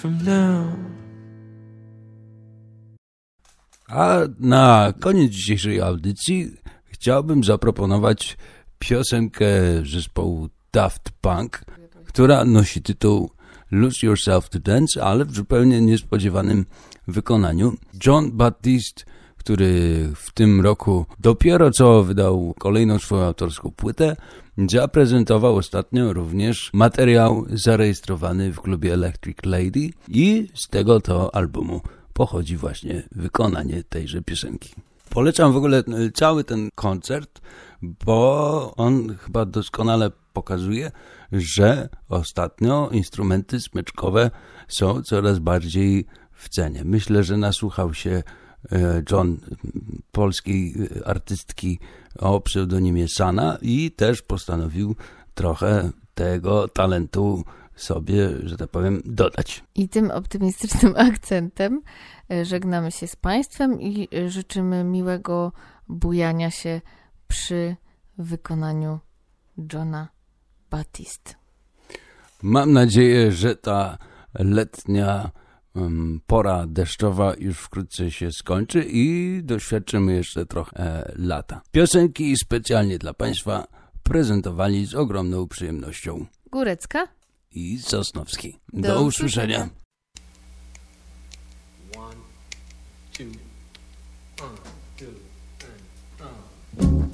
A na koniec dzisiejszej audycji chciałbym zaproponować piosenkę zespołu Daft Punk, która nosi tytuł Lose Yourself to Dance, ale w zupełnie niespodziewanym wykonaniu. Jon Batiste, który w tym roku dopiero co wydał kolejną swoją autorską płytę, zaprezentował ostatnio również materiał zarejestrowany w klubie Electric Lady i z tego to albumu pochodzi właśnie wykonanie tejże piosenki. Polecam w ogóle cały ten koncert, bo on chyba doskonale pokazuje, że ostatnio instrumenty smyczkowe są coraz bardziej w cenie. Myślę, że nasłuchał się John polskiej artystki o pseudonimie Sana i też postanowił trochę tego talentu sobie, że tak powiem, dodać. I tym optymistycznym akcentem żegnamy się z Państwem i życzymy miłego bujania się przy wykonaniu Jona Batiste. Mam nadzieję, że ta letnia pora deszczowa już wkrótce się skończy i doświadczymy jeszcze trochę lata. Piosenki specjalnie dla Państwa prezentowali z ogromną przyjemnością Górecka i Sosnowski. Do usłyszenia. 1, 2, 1, 2, 3.